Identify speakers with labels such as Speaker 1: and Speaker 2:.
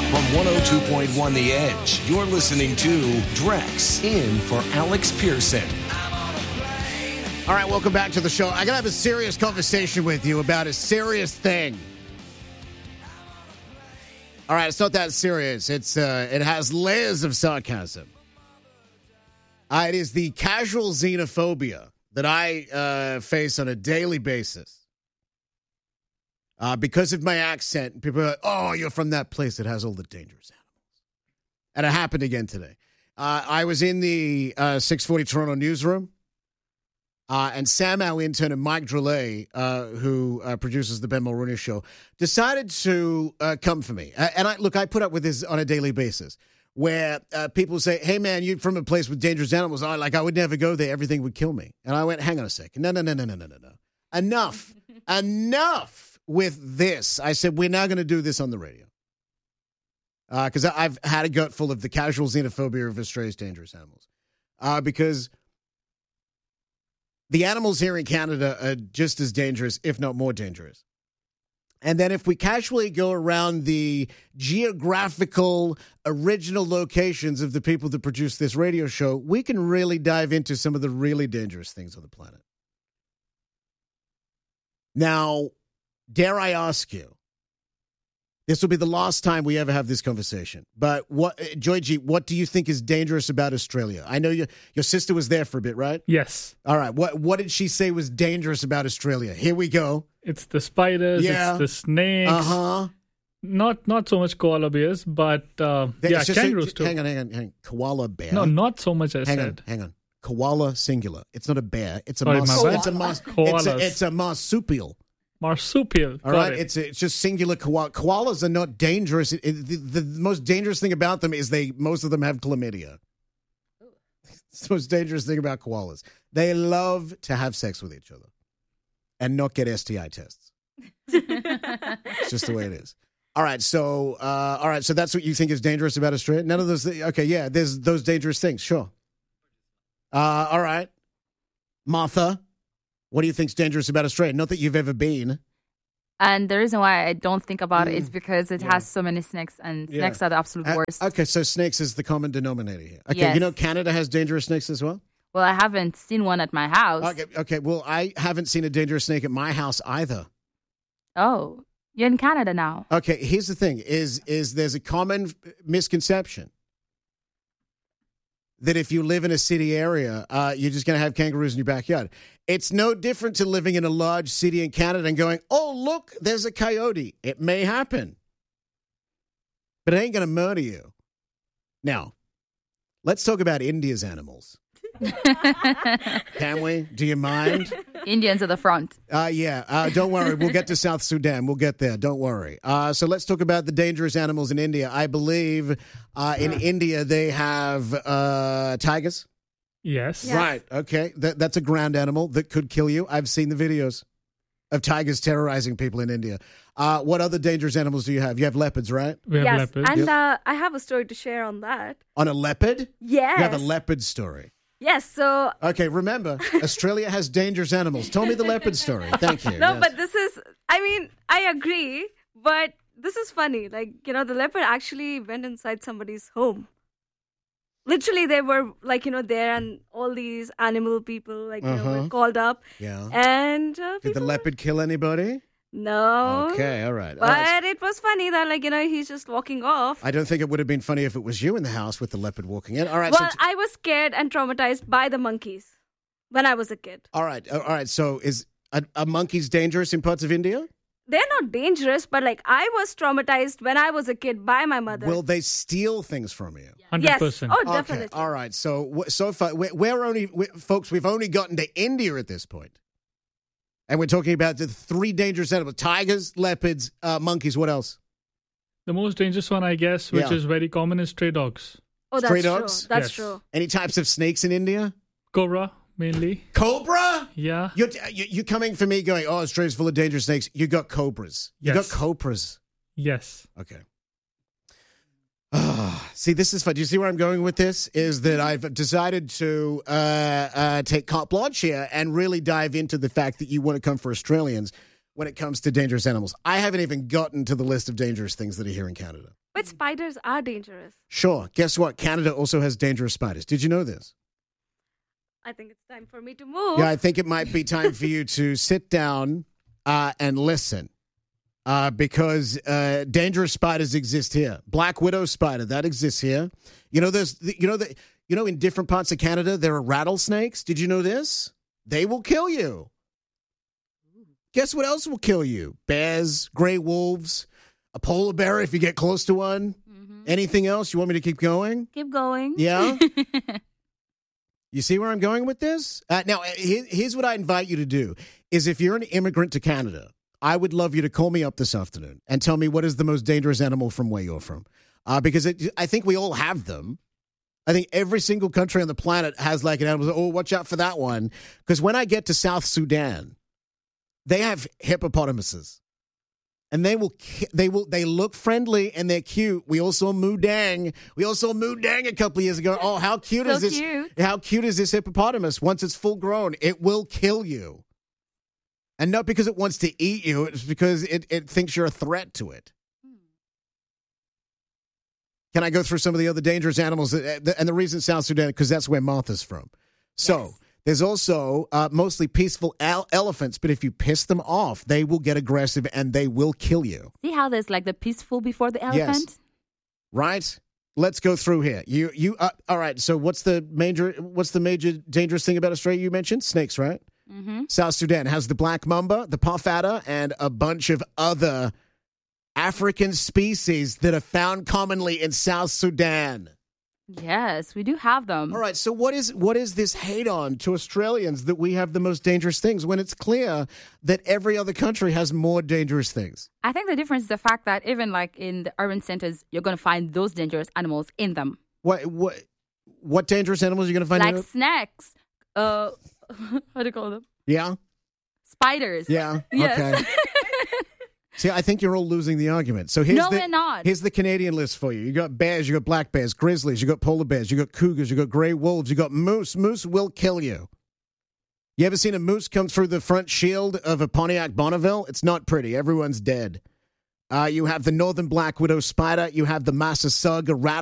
Speaker 1: From 102.1 The Edge, you're listening to Drex in for Alex Pearson.
Speaker 2: All right, welcome back to the show. I got to have a serious conversation with you about a serious thing. All right, it's not that serious. It has layers of sarcasm. It is the casual xenophobia that I face on a daily basis. Because of my accent, people are like, oh, you're from that place that has all the dangerous animals. And it happened again today. I was in the 640 Toronto newsroom, and Sam, our intern, and Mike Drolet, who produces the Ben Mulrooney Show, decided to come for me. And I put up with this on a daily basis, where people say, hey, man, you're from a place with dangerous animals. I would never go there. Everything would kill me. And I went, hang on a second. No. Enough. Enough with this. I said, we're now going to do this on the radio. Because I've had a gut full of the casual xenophobia of Australia's dangerous animals. Because the animals here in Canada are just as dangerous, if not more dangerous. And then if we casually go around the geographical original locations of the people that produce this radio show, we can really dive into some of the really dangerous things on the planet. Now, dare I ask you, this will be the last time we ever have this conversation, but Joyji, what do you think is dangerous about Australia? I know your sister was there for a bit, right?
Speaker 3: Yes.
Speaker 2: All right. What did she say was dangerous about Australia? Here we go.
Speaker 3: It's the spiders,
Speaker 2: Yeah.
Speaker 3: it's the snakes.
Speaker 2: Uh-huh.
Speaker 3: Not so much koala bears, but kangaroos too.
Speaker 2: Hang on. Koala bear.
Speaker 3: No, not so much, I said.
Speaker 2: Hang on. Koala singular. It's not a bear. It's a
Speaker 3: Sorry, my bad.
Speaker 2: Koalas. It's a marsupial.
Speaker 3: Marsupial.
Speaker 2: All right, it's just singular koala. Koalas are not dangerous. The most dangerous thing about them is most of them have chlamydia. It's the most dangerous thing about koalas. They love to have sex with each other and not get STI tests. It's just the way it is. All right, so that's what you think is dangerous about Australia? None of those. Okay, yeah, there's those dangerous things. Sure. All right, Martha. What do you think's dangerous about Australia? Not that you've ever been.
Speaker 4: And the reason why I don't think about it is because it has so many snakes, and snakes are the absolute worst.
Speaker 2: Okay, so snakes is the common denominator here. Okay,
Speaker 4: Yes.
Speaker 2: You know Canada has dangerous snakes as well?
Speaker 4: Well, I haven't seen one at my house.
Speaker 2: Okay, well, I haven't seen a dangerous snake at my house either.
Speaker 4: Oh, you're in Canada now.
Speaker 2: Okay, here's the thing, is there's a common misconception that if you live in a city area, you're just going to have kangaroos in your backyard. It's no different to living in a large city in Canada and going, oh, look, there's a coyote. It may happen, but it ain't going to murder you. Now, let's talk about India's animals. Can we? Do you mind?
Speaker 4: Indians at the front.
Speaker 2: Don't worry. We'll get to South Sudan. We'll get there. Don't worry. So let's talk about the dangerous animals in India. I believe in India they have tigers.
Speaker 3: Yes.
Speaker 2: Right. Okay. That's a ground animal that could kill you. I've seen the videos of tigers terrorizing people in India. What other dangerous animals do you have? You have leopards, right?
Speaker 3: We have leopards.
Speaker 5: And I have a story to share on that.
Speaker 2: On a leopard?
Speaker 5: Yes.
Speaker 2: You have a leopard story.
Speaker 5: Yes, so...
Speaker 2: Okay, remember, Australia has dangerous animals. Tell me the leopard story. Thank you.
Speaker 5: No,
Speaker 2: Yes.
Speaker 5: but this is... I mean, I agree, but this is funny. Like, the leopard actually went inside somebody's home. Literally, they were, there, and all these animal people, were called up.
Speaker 2: Yeah.
Speaker 5: And
Speaker 2: Did the leopard kill anybody?
Speaker 5: No.
Speaker 2: Okay, all right.
Speaker 5: But it was funny that, he's just walking off.
Speaker 2: I don't think it would have been funny if it was you in the house with the leopard walking in. All right.
Speaker 5: Well, I was scared and traumatized by the monkeys when I was a kid.
Speaker 2: All right. So is a monkey's dangerous in parts of India?
Speaker 5: They're not dangerous, but I was traumatized when I was a kid by my mother.
Speaker 2: Will they steal things from you?
Speaker 3: 100%.
Speaker 5: Yes. Oh, definitely.
Speaker 2: Okay. All right. So far, folks, we've only gotten to India at this point. And we're talking about the three dangerous animals: tigers, leopards, monkeys. What else?
Speaker 3: The most dangerous one, I guess, which is very common, is stray dogs.
Speaker 5: Oh, that's
Speaker 2: Stray
Speaker 5: true.
Speaker 2: dogs?
Speaker 5: That's
Speaker 3: Yes.
Speaker 5: true.
Speaker 2: Any types of snakes in India?
Speaker 3: Cobra, mainly.
Speaker 2: Cobra?
Speaker 3: Yeah.
Speaker 2: You're coming for me going, oh, Australia's full of dangerous snakes. You got cobras. You
Speaker 3: Yes.
Speaker 2: got cobras.
Speaker 3: Yes.
Speaker 2: Okay. See, this is fun. Do you see where I'm going with this? Is that I've decided to take carte blanche here and really dive into the fact that you want to come for Australians when it comes to dangerous animals. I haven't even gotten to the list of dangerous things that are here in Canada.
Speaker 5: But spiders are dangerous.
Speaker 2: Sure. Guess what? Canada also has dangerous spiders. Did you know this?
Speaker 5: I think it's time for me to move.
Speaker 2: Yeah, I think it might be time for you to sit down and listen. Because dangerous spiders exist here. Black widow spider, that exists here. You know, in different parts of Canada, there are rattlesnakes. Did you know this? They will kill you. Guess what else will kill you? Bears, gray wolves, a polar bear if you get close to one. Mm-hmm. Anything else? You want me to keep going?
Speaker 4: Keep going.
Speaker 2: Yeah? You see where I'm going with this? Now, here's what I invite you to do, is if you're an immigrant to Canada, I would love you to call me up this afternoon and tell me what is the most dangerous animal from where you're from. Because I think we all have them. I think every single country on the planet has like an animal. Oh, watch out for that one. Because when I get to South Sudan, they have hippopotamuses. And they look friendly and they're cute. We all saw Mudang. A couple of years ago. Oh, how cute is this?
Speaker 4: Cute.
Speaker 2: How cute is this hippopotamus? Once it's full grown, it will kill you. And not because it wants to eat you, it's because it thinks you're a threat to it. Can I go through some of the other dangerous animals? And the reason South Sudan, because that's where Martha's from. So yes. There's also mostly peaceful elephants, but if you piss them off, they will get aggressive and they will kill you.
Speaker 4: See how there's like the peaceful before the elephant?
Speaker 2: Yes. Right? Let's go through here. You all right, so what's the major dangerous thing about Australia you mentioned? Snakes, right?
Speaker 4: Mm-hmm.
Speaker 2: South Sudan has the black mamba, the puff adder, and a bunch of other African species that are found commonly in South Sudan.
Speaker 4: Yes, we do have them.
Speaker 2: All right, so what is this hate on to Australians that we have the most dangerous things when it's clear that every other country has more dangerous things?
Speaker 4: I think the difference is the fact that even like in the urban centers, you're going to find those dangerous animals in them.
Speaker 2: What dangerous animals are you going to find?
Speaker 4: Like snakes. What do you call them?
Speaker 2: Yeah.
Speaker 4: Spiders.
Speaker 2: Yeah.
Speaker 4: Yes.
Speaker 2: Okay. See, I think you're all losing the argument. So
Speaker 4: we're not.
Speaker 2: Here's the Canadian list for you. You got bears, you got black bears, grizzlies, you got polar bears, you got cougars, you got gray wolves, you got moose. Moose will kill you. You ever seen a moose come through the front shield of a Pontiac Bonneville? It's not pretty. Everyone's dead. You have the northern black widow spider. You have the Massasauga rat.